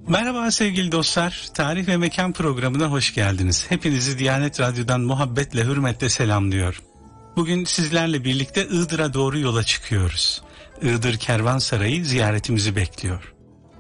Merhaba sevgili dostlar, Tarih ve Mekan programına hoş geldiniz. Hepinizi Diyanet Radyo'dan muhabbetle, hürmetle selamlıyor. Bugün sizlerle birlikte Iğdır'a doğru yola çıkıyoruz. Iğdır Kervansarayı ziyaretimizi bekliyor.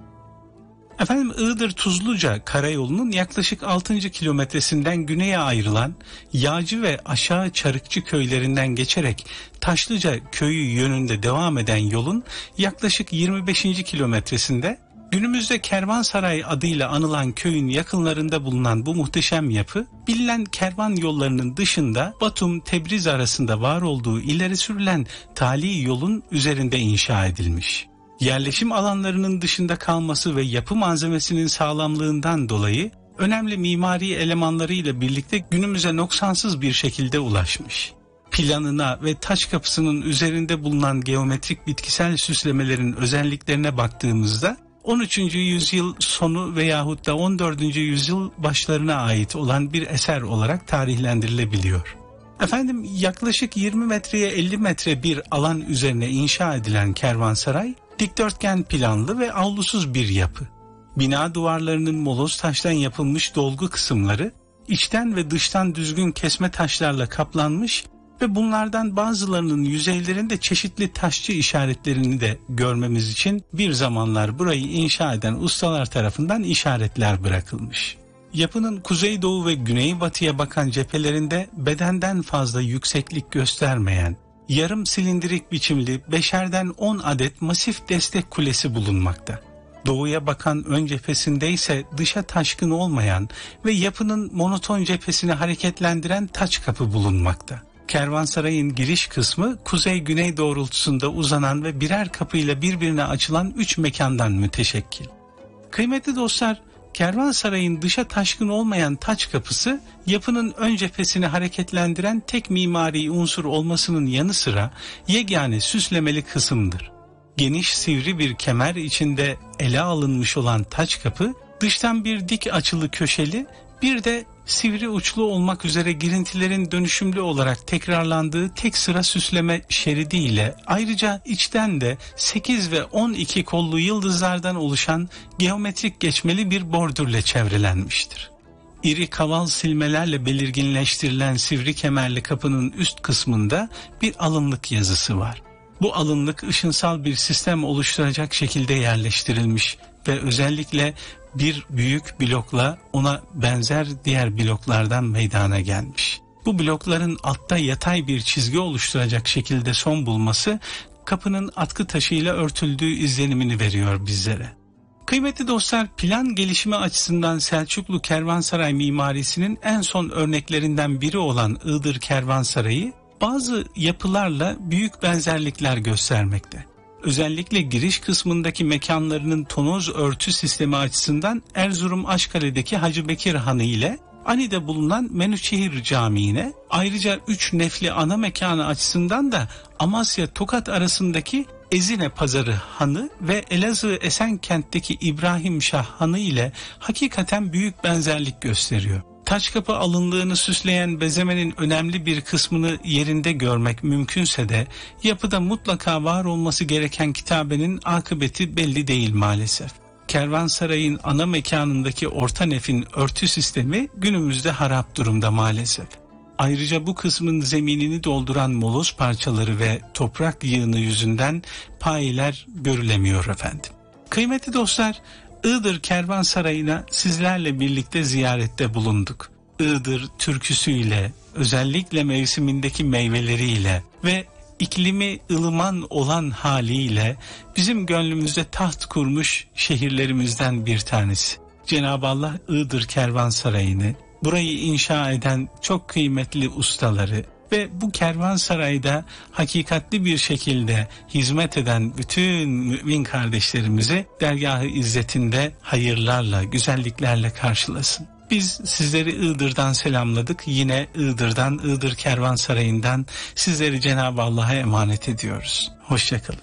Efendim, Iğdır Tuzluca Karayolu'nun yaklaşık 6. kilometresinden güneye ayrılan Yağcı ve Aşağı Çarıkçı köylerinden geçerek Taşlıca köyü yönünde devam eden yolun yaklaşık 25. kilometresinde günümüzde Kervansaray adıyla anılan köyün yakınlarında bulunan bu muhteşem yapı, bilinen kervan yollarının dışında Batum-Tebriz arasında var olduğu ileri sürülen tali yolun üzerinde inşa edilmiş. Yerleşim alanlarının dışında kalması ve yapı malzemesinin sağlamlığından dolayı önemli mimari elemanlarıyla birlikte günümüze noksansız bir şekilde ulaşmış. Planına ve taç kapısının üzerinde bulunan geometrik bitkisel süslemelerin özelliklerine baktığımızda 13. yüzyıl sonu veyahut da 14. yüzyıl başlarına ait olan bir eser olarak tarihlendirilebiliyor. Efendim, yaklaşık 20 metreye 50 metre bir alan üzerine inşa edilen kervansaray, dikdörtgen planlı ve avlusuz bir yapı. Bina duvarlarının moloz taştan yapılmış dolgu kısımları, içten ve dıştan düzgün kesme taşlarla kaplanmış ve bunlardan bazılarının yüzeylerinde çeşitli taşçı işaretlerini de görmemiz için bir zamanlar burayı inşa eden ustalar tarafından işaretler bırakılmış. Yapının kuzeydoğu ve güneybatıya bakan cephelerinde bedenden fazla yükseklik göstermeyen, yarım silindirik biçimli 5'erden 10 adet masif destek kulesi bulunmakta. Doğuya bakan ön cephesinde ise dışa taşkın olmayan ve yapının monoton cephesini hareketlendiren taç kapı bulunmakta. Kervansarayın giriş kısmı kuzey-güney doğrultusunda uzanan ve birer kapıyla birbirine açılan 3 mekandan müteşekkil. Kıymetli dostlar, Kervansarayın dışa taşkın olmayan taç kapısı, yapının ön cephesini hareketlendiren tek mimari unsur olmasının yanı sıra yegane süslemeli kısımdır. Geniş sivri bir kemer içinde ele alınmış olan taç kapı, dıştan bir dik açılı köşeli, bir de sivri uçlu olmak üzere girintilerin dönüşümlü olarak tekrarlandığı tek sıra süsleme şeridi ile ayrıca içten de 8 ve 12 kollu yıldızlardan oluşan geometrik geçmeli bir bordürle çevrelenmiştir. İri kaval silmelerle belirginleştirilen sivri kemerli kapının üst kısmında bir alınlık yazısı var. Bu alınlık ışınsal bir sistem oluşturacak şekilde yerleştirilmiş ve özellikle bir büyük blokla ona benzer diğer bloklardan meydana gelmiş. Bu blokların altta yatay bir çizgi oluşturacak şekilde son bulması kapının atkı taşıyla örtüldüğü izlenimini veriyor bizlere. Kıymetli dostlar, plan gelişimi açısından Selçuklu Kervansaray mimarisinin en son örneklerinden biri olan Iğdır Kervansarayı bazı yapılarla büyük benzerlikler göstermekte. Özellikle giriş kısmındaki mekanlarının tonoz örtü sistemi açısından Erzurum Aşkale'deki Hacı Bekir Hanı ile Ani'de bulunan Menüçehir Camii'ne, ayrıca 3 nefli ana mekanı açısından da Amasya Tokat arasındaki Ezine Pazarı Hanı ve Elazığ Esenkent'teki İbrahim Şah Hanı ile hakikaten büyük benzerlik gösteriyor. Taç kapı alınlığını süsleyen bezemenin önemli bir kısmını yerinde görmek mümkünse de yapıda mutlaka var olması gereken kitabenin akıbeti belli değil maalesef. Kervansarayın ana mekanındaki orta nefin örtü sistemi günümüzde harap durumda maalesef. Ayrıca bu kısmın zeminini dolduran moloz parçaları ve toprak yığını yüzünden payiler görülemiyor efendim. Kıymetli dostlar, Iğdır Kervansarayı'na sizlerle birlikte ziyarette bulunduk. Iğdır türküsüyle, özellikle mevsimindeki meyveleriyle ve iklimi ılıman olan haliyle bizim gönlümüzde taht kurmuş şehirlerimizden bir tanesi. Cenab-ı Allah Iğdır Kervansarayı'nı, burayı inşa eden çok kıymetli ustaları ve bu kervansarayda hakikatli bir şekilde hizmet eden bütün mümin kardeşlerimizi dergâh-ı izzetinde hayırlarla, güzelliklerle karşılasın. Biz sizleri Iğdır'dan selamladık. Yine Iğdır'dan, Iğdır Kervansarayı'ndan sizleri Cenab-ı Allah'a emanet ediyoruz. Hoşçakalın.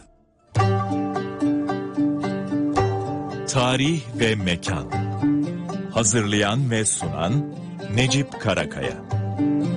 Tarih ve Mekan. Hazırlayan ve sunan Necip Karakaya.